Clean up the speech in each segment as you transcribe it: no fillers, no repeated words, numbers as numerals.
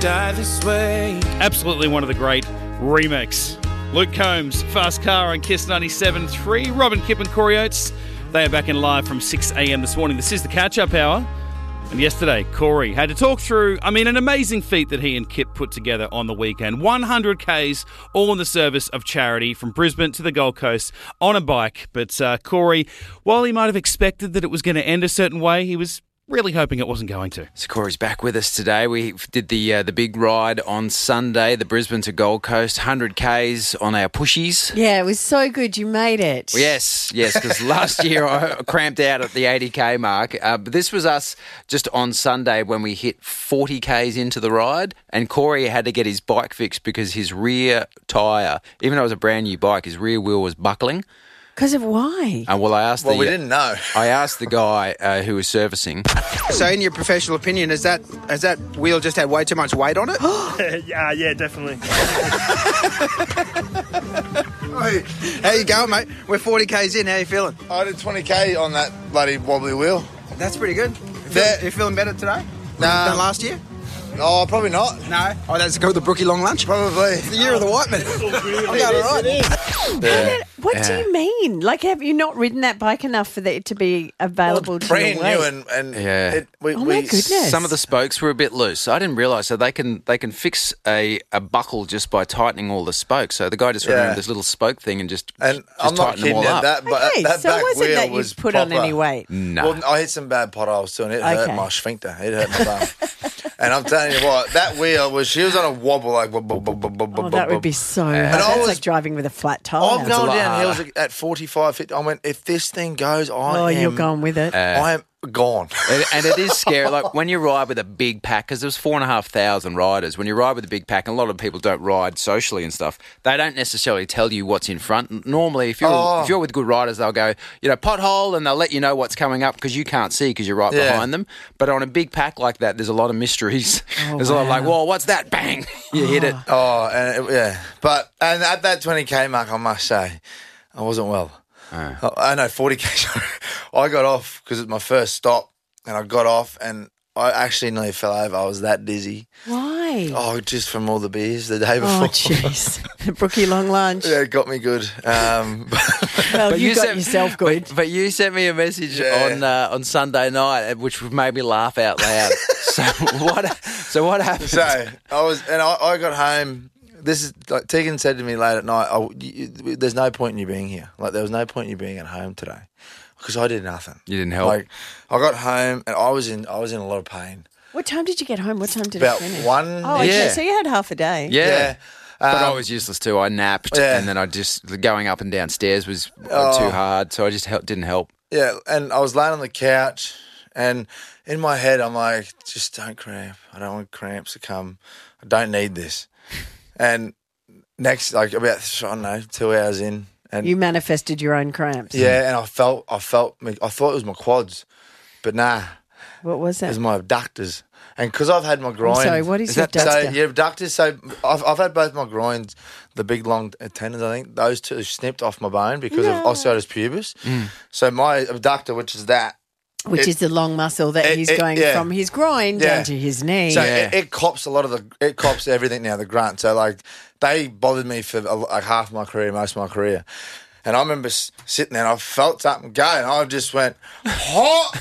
Die this way. Absolutely one of the great remix. Luke Combs, Fast Car on Kiss 97.3. Robin Kipp and Corey Oates. They are back in live from 6 a.m. this morning. This is the catch-up hour. And yesterday, Corey had to talk through, an amazing feat that he and Kip put together on the weekend. 100 Ks, all in the service of charity, from Brisbane to the Gold Coast on a bike. But Corey, while he might have expected that it was going to end a certain way, he was really hoping it wasn't going to. So Corey's back with us today. We did the big ride on Sunday, the Brisbane to Gold Coast, 100 Ks on our pushies. Yeah, it was so good. You made it. Yes, because last year I cramped out at the 80K mark. But this was us just on Sunday when we hit 40 Ks into the ride, and Corey had to get his bike fixed because his rear tyre, even though it was a brand new bike, his rear wheel was buckling. Because of why? Well, we didn't know. I asked the guy who was servicing. So, in your professional opinion, has that wheel just had way too much weight on it? Yeah, definitely. How you going, mate? We're 40 Ks in. How you feeling? I did 20K on that bloody wobbly wheel. That's pretty good. You feeling better today than last year? Oh, probably not. No? Oh, that's go with the Brookie long lunch? Probably. It's the year of the white man. I'm going all right. What do you mean? Like, have you not ridden that bike enough for it to be available to brand your new weight? and Yeah. My goodness. Some of the spokes were a bit loose. I didn't realise. So they can fix a buckle just by tightening all the spokes. So the guy just removed this little spoke thing and just I'm not tightened them kidding all you. up. That So back was it wheel that you was put on proper. any weight? No. Well, I hit some bad potholes too, and it hurt Okay. my sphincter. It hurt my bum. And I'm telling you what, that wheel she was on a wobble like. Oh, that would be so hard. And I That's was- like driving with a flat tyre. I'm going lot down harder. hills at 45, 50. I went, if this thing goes, You're going with it. I am gone. And it is scary. Like when you ride with a big pack, because there's 4,500 riders. When you ride with a big pack, and a lot of people don't ride socially and stuff, they don't necessarily tell you what's in front. Normally, if you're with good riders, they'll go, pothole, and they'll let you know what's coming up because you can't see because you're right behind them. But on a big pack like that, there's a lot of mysteries. There's a lot of like, whoa, what's that? Bang! You hit it. Oh, and at that 20K mark, I must say, I wasn't well. I know 40K. I got off because it was my first stop, and I got off, and I actually nearly fell over. I was that dizzy. Why? Oh, just from all the beers the day before. Oh, jeez. The Brookie long lunch. Yeah, it got me good. Well, you got yourself good. But you sent me a message on Sunday night, which made me laugh out loud. So what happened? So I got home. This is like Tegan said to me late at night. There's no point in you being here. Like there was no point in you being at home today because I did nothing. You didn't help. Like I got home and I was in a lot of pain. What time did you get home? What time did About it finish? 1. Oh, okay. So you had half a day. Yeah. But I Um, was useless too. I napped, Yeah. and then going up and down stairs was too hard, so I just didn't help. Yeah, and I was laying on the couch, and in my head, I'm like, just don't cramp. I don't want cramps to come. I don't need this. And next, like about, 2 hours in, and You manifested your own cramps. yeah, and I thought it was my quads, but nah, What was it that? was my abductors. And because I've had my groin. I'm sorry, what is your So abductor? your abductors. So I've had both my groins, the big long tendons. I think those two snipped off my bone because of osteitis pubis. So my abductor, which is that. Which is the long muscle that he's going from his groin down to his knee. So it cops it cops everything now, the grunt. So like they bothered me for like half my career, most of my career. And I remember sitting there and I felt something go and I just went, oh!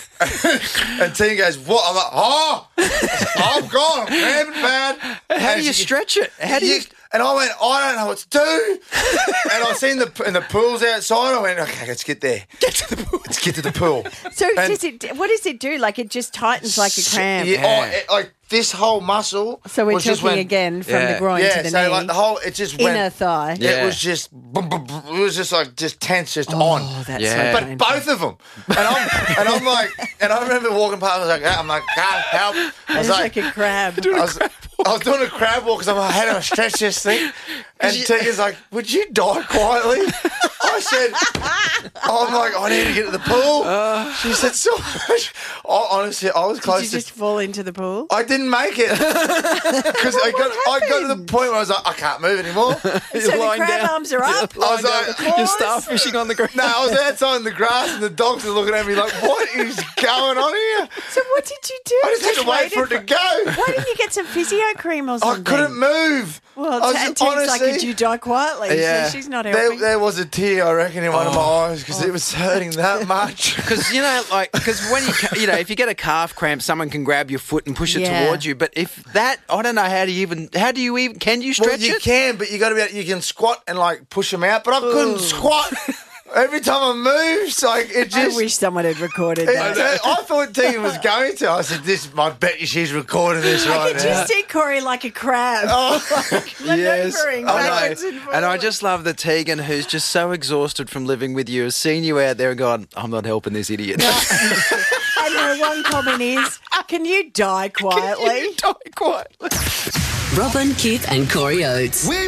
And Tina goes, what? I'm like, oh! I'm gone. I'm cramping bad. How do you stretch it? How do you? And I went, I don't know what to do. And I seen the pools outside. I went, okay, let's get there. Get to the pool. Let's get to the pool. So And- what does it do? Like it just tightens like a cramp. Yeah, like this whole muscle. So we're was just talking went- again from the groin to the so knee. like the whole, it just went. Inner thigh. It was just, it was just like just tense, just on. Oh, that's Yeah. so But painful. both of them, and I'm like, and I remember walking past. I'm like, can't help. I was It's like, like a crab. I was doing a crab walk because I'm like, how do I stretch this thing? And Tegan's like, would you die quietly? I said, I'm like, I need to get to the pool. She said so much. Honestly, I was close Did you just fall into the pool? I didn't make it because I got to the point where I was like, I can't move anymore. So the crab arms are up. I was like, You're starfishing on the ground. no, I was outside in the grass and the dogs are looking at me like, what is going on here? So what did you do? I just had to wait for it to go. Why didn't you get some physio cream or I something? couldn't move. Well, I was Teague's like, honestly- did you die quietly? Yeah. So she's not helping. There was a tear, I reckon, in one of my eyes because it was hurting that much. Because when if you get a calf cramp, someone can grab your foot and push it Yeah. towards you. But if that, I don't know can you stretch Well, you it? can, but you got to be. You can squat and like push them out, but I couldn't squat. Every time I moved, like it I just. wish someone had recorded that. I thought Tegan was going to. I said, I bet you she's recording this I right could now. just see Corey like a crab. Maneuvering backwards and forwards. And I just love that Tegan, who's just so exhausted from living with you, has seen you out there and gone, I'm not helping this idiot. And her one comment is, can you die quietly? Die quietly. Robin, Kip and Corey Oates. We